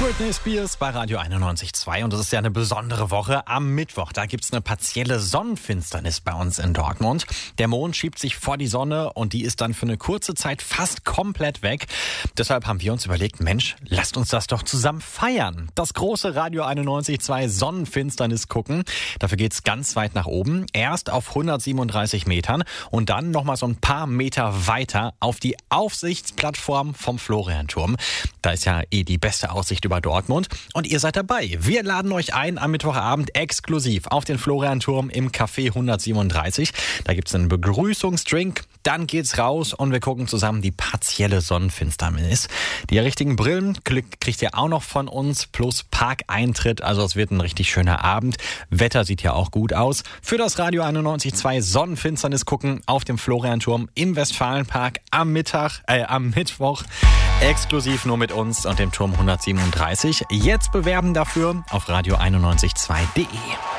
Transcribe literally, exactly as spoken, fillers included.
Britney Spears bei Radio einundneunzig Komma zwei und das ist ja eine besondere Woche. Am Mittwoch, da gibt's eine partielle Sonnenfinsternis bei uns in Dortmund. Der Mond schiebt sich vor die Sonne und die ist dann für eine kurze Zeit fast komplett weg. Deshalb haben wir uns überlegt, Mensch, lasst uns das doch zusammen feiern. Das große Radio einundneunzig Komma zwei Sonnenfinsternis gucken. Dafür geht's ganz weit nach oben. Erst auf hundertsiebenunddreißig Metern und dann nochmal so ein paar Meter weiter auf die Aufsichtsplattform vom Florianturm. Da ist ja eh die beste Aussicht über Dortmund und ihr seid dabei. Wir laden euch ein am Mittwochabend exklusiv auf den Florianturm im Café hundertsiebenunddreißig. Da gibt's einen Begrüßungsdrink, dann geht's raus und wir gucken zusammen die partielle Sonnenfinsternis. Die richtigen Brillen kriegt ihr auch noch von uns plus Parkeintritt, also es wird ein richtig schöner Abend. Wetter sieht ja auch gut aus. Für das Radio einundneunzig Komma zwei Sonnenfinsternis gucken auf dem Florianturm im Westfalenpark am Mittag, äh, am Mittwoch. Exklusiv nur mit uns und dem Turm hundertsiebenunddreißig. Jetzt bewerben dafür auf radio einundneunzig Komma zwei punkt de.